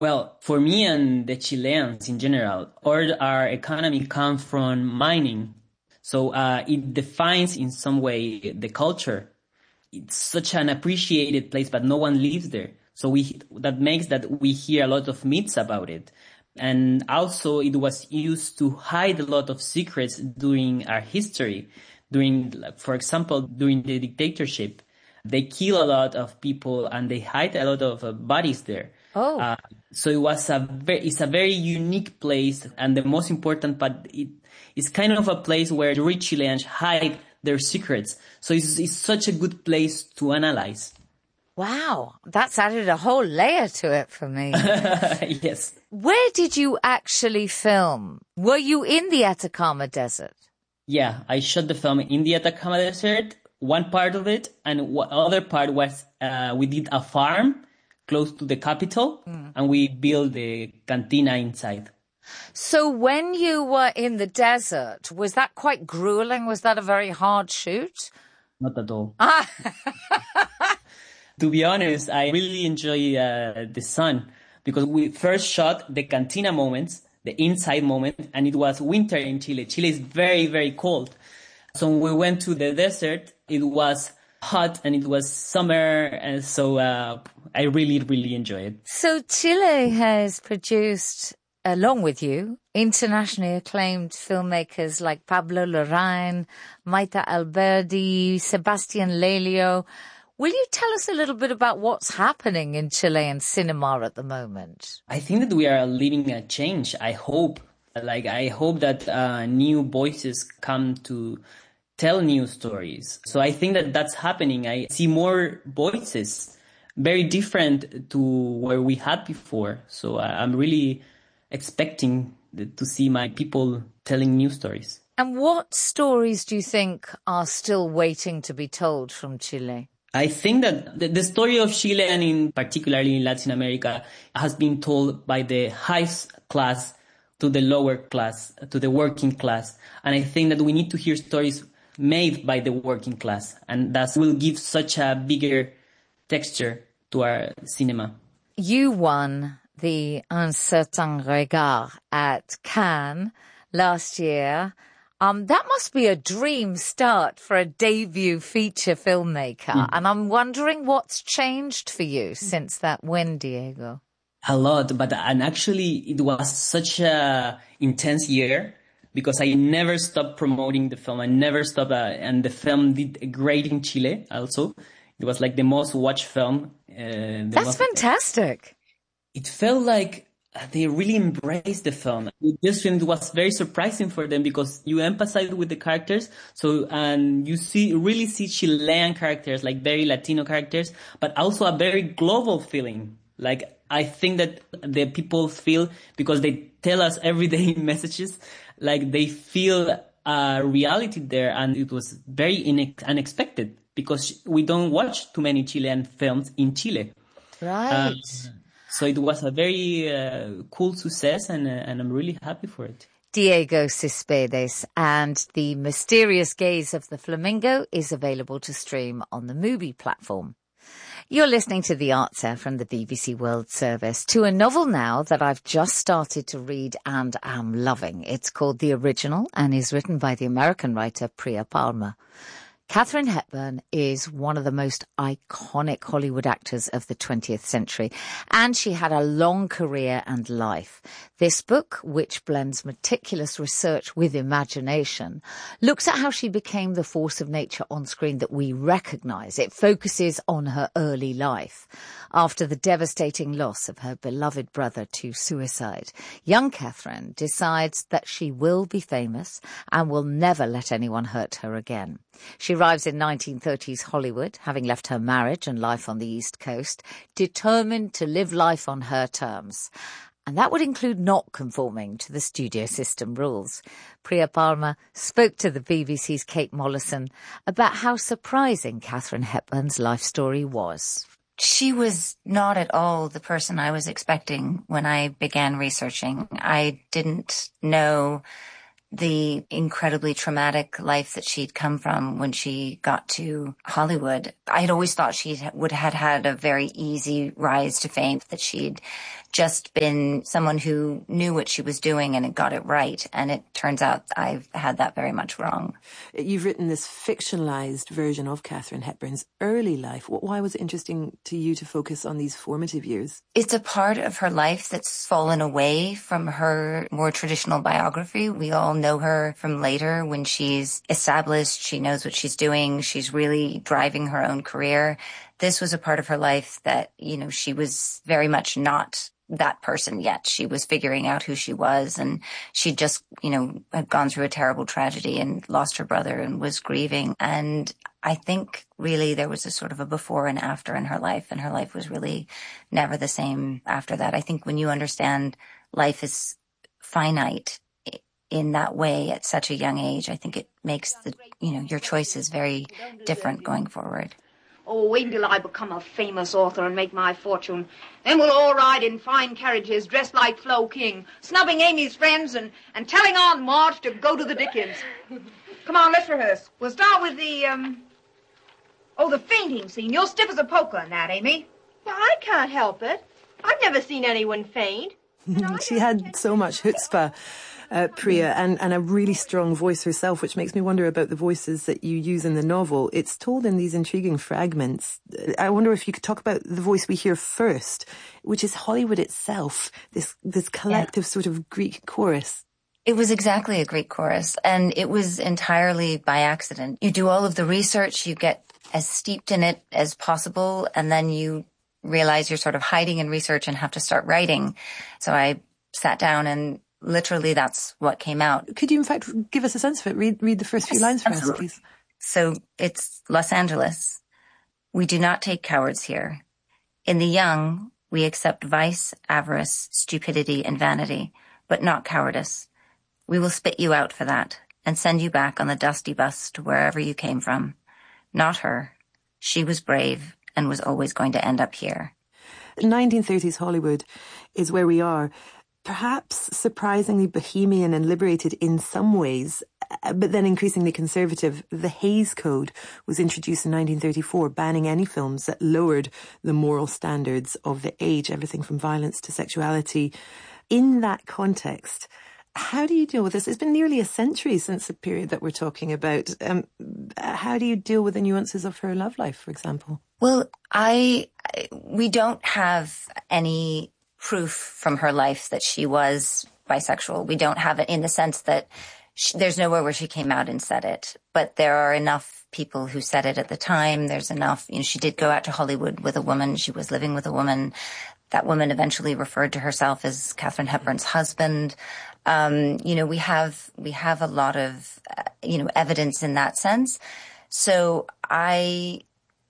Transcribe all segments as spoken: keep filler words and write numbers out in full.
Well, for me and the Chileans in general, all our economy comes from mining. So uh, it defines in some way the culture. It's such an appreciated place, but no one lives there. So we that makes that we hear a lot of myths about it. And also it was used to hide a lot of secrets during our history. During, for example, during the dictatorship, they kill a lot of people and they hide a lot of uh, bodies there. Oh. Uh, so it was a very, it's a very unique place. And the most important part, it is kind of a place where the rich Chileans hide their secrets. So it's, it's such a good place to analyze. Wow, that's added a whole layer to it for me. Yes. Where did you actually film? Were you in the Atacama Desert? Yeah, I shot the film in the Atacama Desert, one part of it, and one other part was uh, we did a farm close to the capital, mm. and we built the cantina inside. So when you were in the desert, was that quite grueling? Was that a very hard shoot? Not at all. Ah. To be honest, I really enjoy uh, the sun because we first shot the cantina moments, the inside moment, and it was winter in Chile. Chile is very, very cold. So when we went to the desert, it was hot and it was summer. And so uh, I really, really enjoy it. So Chile has produced, along with you, internationally acclaimed filmmakers like Pablo Larraín, Maite Alberdi, Sebastian Lelio. Will you tell us a little bit about what's happening in Chilean cinema at the moment? I think that we are living a change. I hope, like, I hope that uh, new voices come to tell new stories. So I think that that's happening. I see more voices, very different to where we had before. So I'm really expecting to see my people telling new stories. And what stories do you think are still waiting to be told from Chile? I think that the, the story of Chile, and in particularly in Latin America, has been told by the high class to the lower class, to the working class. And I think that we need to hear stories made by the working class. And that will give such a bigger texture to our cinema. You won the Un Certain Regard at Cannes last year. Um, that must be a dream start for a debut feature filmmaker. Mm. And I'm wondering what's changed for you since that win, Diego. A lot, but and actually it was such a intense year because I never stopped promoting the film. I never stopped, uh, and the film did great in Chile also. It was like the most watched film. Uh, That's fantastic. It felt like they really embraced the film. This film was very surprising for them because you empathize with the characters. So, and you see, really see Chilean characters, like very Latino characters, but also a very global feeling. Like, I think that the people feel, because they tell us everyday messages, like they feel a reality there. And it was very in- unexpected because we don't watch too many Chilean films in Chile. Right. Uh, So it was a very uh, cool success, and, uh, and I'm really happy for it. Diego Cespedes and The Mysterious Gaze of the Flamingo is available to stream on the Mubi platform. You're listening to The Answer from the B B C World Service, to a novel now that I've just started to read and am loving. It's called The Original and is written by the American writer Priya Palmer. Katharine Hepburn is one of the most iconic Hollywood actors of the twentieth century, and she had a long career and life. This book, which blends meticulous research with imagination, looks at how she became the force of nature on screen that we recognise. It focuses on her early life. After the devastating loss of her beloved brother to suicide, young Katharine decides that she will be famous and will never let anyone hurt her again. She arrives in nineteen thirties Hollywood, having left her marriage and life on the East Coast, determined to live life on her terms. And that would include not conforming to the studio system rules. Priya Palmer spoke to the B B C's Kate Mollison about how surprising Katharine Hepburn's life story was. She was not at all the person I was expecting when I began researching. I didn't know the incredibly traumatic life that she'd come from when she got to Hollywood. I had always thought she would have had a very easy rise to fame, that she'd just been someone who knew what she was doing and had got it right. And it turns out I've had that very much wrong. You've written this fictionalized version of Katharine Hepburn's early life. Why was it interesting to you to focus on these formative years? It's a part of her life that's fallen away from her more traditional biography. We all know her from later when she's established, she knows what she's doing, she's really driving her own career. This was a part of her life that, you know, she was very much not that person yet. She was figuring out who she was, and she just, you know, had gone through a terrible tragedy and lost her brother and was grieving. And I think really there was a sort of a before and after in her life, and her life was really never the same after that. I think when you understand life is finite in that way at such a young age, I think it makes the, you know, your choices very different going forward. Oh, wait until I become a famous author and make my fortune. Then we'll all ride in fine carriages, dressed like Flo King, snubbing Amy's friends and, and telling Aunt Marge to go to the Dickens. Come on, let's rehearse. We'll start with the, um... oh, the fainting scene. You're stiff as a poker in that, Amy. Well, I can't help it. I've never seen anyone faint. She had so much chutzpah, uh, Priya, and, and a really strong voice herself, which makes me wonder about the voices that you use in the novel. It's told in these intriguing fragments. I wonder if you could talk about the voice we hear first, which is Hollywood itself, this, this collective yeah. sort of Greek chorus. It was exactly a Greek chorus, and it was entirely by accident. You do all of the research, you get as steeped in it as possible, and then you realize you're sort of hiding in research and have to start writing. So I sat down and literally that's what came out. Could you in fact give us a sense of it? Read, read the first few yes, lines for absolutely. us, please. So it's Los Angeles. We do not take cowards here. In the young, we accept vice, avarice, stupidity, and vanity, but not cowardice. We will spit you out for that and send you back on the dusty bus to wherever you came from. Not her. She was brave and was always going to end up here. nineteen thirties Hollywood is where we are. Perhaps surprisingly bohemian and liberated in some ways, but then increasingly conservative. The Hays Code was introduced in nineteen thirty-four, banning any films that lowered the moral standards of the age, everything from violence to sexuality. In that context, how do you deal with this? It's been nearly a century since the period that we're talking about. Um, how do you deal with the nuances of her love life, for example? Well, I, we don't have any proof from her life that she was bisexual. We don't have it in the sense that she, there's nowhere where she came out and said it, but there are enough people who said it at the time. There's enough, you know, she did go out to Hollywood with a woman. She was living with a woman. That woman eventually referred to herself as Katharine Hepburn's husband. Um, you know, we have, we have a lot of, uh, you know, evidence in that sense. So I,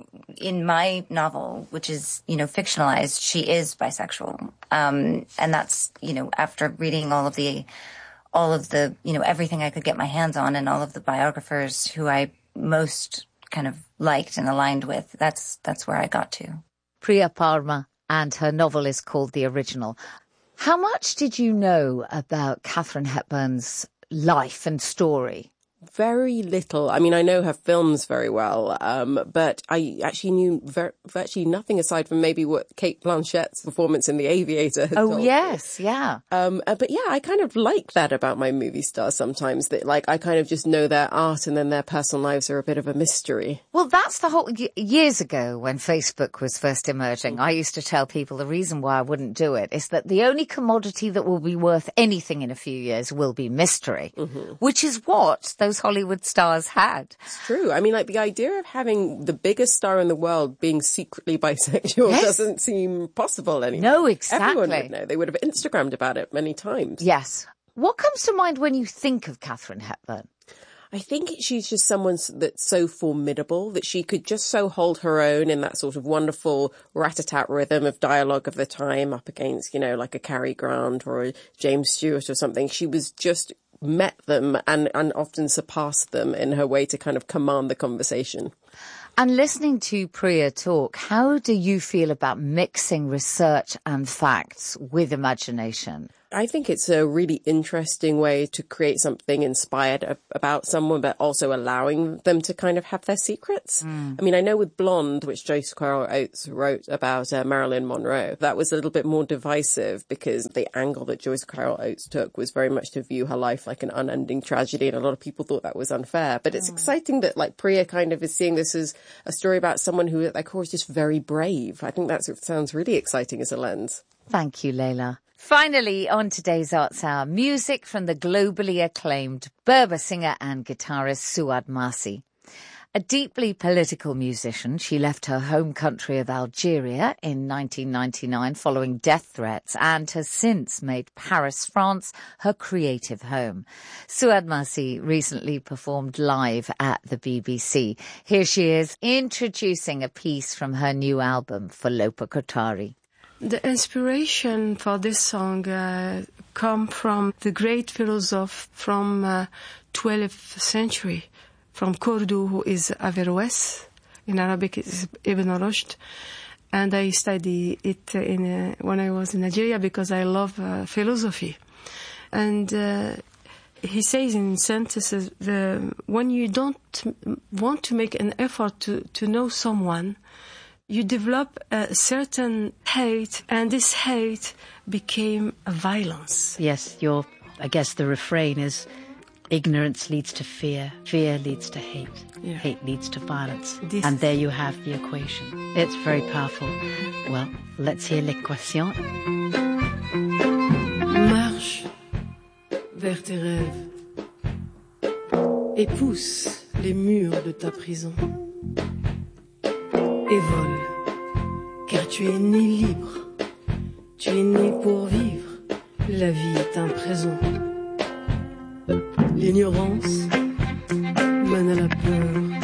in my novel, which is, you know, fictionalized, she is bisexual. Um, and that's, you know, after reading all of the, all of the, you know, everything I could get my hands on and all of the biographers who I most kind of liked and aligned with, that's, that's where I got to. Priya Parma, and her novel is called The Original. How much did you know about Katharine Hepburn's life and story? Very little. I mean, I know her films very well, um, but I actually knew ver- virtually nothing aside from maybe what Kate Blanchett's performance in The Aviator had Oh, told yes, me. yeah. Um, uh, but yeah, I kind of like that about my movie stars sometimes, that like I kind of just know their art and then their personal lives are a bit of a mystery. Well, that's the whole... Years ago, when Facebook was first emerging, I used to tell people the reason why I wouldn't do it is that the only commodity that will be worth anything in a few years will be mystery, mm-hmm. which is what those Hollywood stars had. It's true. I mean, like the idea of having the biggest star in the world being secretly bisexual yes. doesn't seem possible anymore. No, exactly. Everyone would know. They would have Instagrammed about it many times. Yes. What comes to mind when you think of Katharine Hepburn? I think she's just someone that's so formidable that she could just so hold her own in that sort of wonderful rat-a-tat rhythm of dialogue of the time up against, you know, like a Cary Grant or a James Stewart or something. She was just met them and, and often surpassed them in her way to kind of command the conversation. And listening to Priya talk, how do you feel about mixing research and facts with imagination? I think it's a really interesting way to create something inspired ab- about someone, but also allowing them to kind of have their secrets. Mm. I mean, I know with Blonde, which Joyce Carol Oates wrote about uh, Marilyn Monroe, that was a little bit more divisive because the angle that Joyce Carol Oates took was very much to view her life like an unending tragedy, and a lot of people thought that was unfair. But it's mm. exciting that, like, Priya kind of is seeing this as a story about someone who, at their core, is just very brave. I think that sounds really exciting as a lens. Thank you, Leila. Finally, on today's Arts Hour, music from the globally acclaimed Berber singer and guitarist Suad Masi. A deeply political musician, she left her home country of Algeria in nineteen ninety-nine following death threats and has since made Paris, France, her creative home. Suad Masi recently performed live at the B B C. Here she is introducing a piece from her new album, Falopa Kotari. The inspiration for this song uh, come from the great philosopher from uh, twelfth century, from Cordoue, who is Averroès. In Arabic, it's Ibn Rushd. And I studied it in uh, when I was in Nigeria because I love uh, philosophy. And uh, he says in sentences, the, when you don't want to make an effort to, to know someone, you develop a certain hate, and this hate became a violence. Yes, your, I guess the refrain is, ignorance leads to fear, fear leads to hate, yeah. hate leads to violence. This and there you have the equation. It's very powerful. Well, let's hear l'équation. Marche vers tes rêves et pousse les murs de ta prison. Et vole, car tu es né libre, tu es né pour vivre, la vie est un présent. L'ignorance mène à la peur,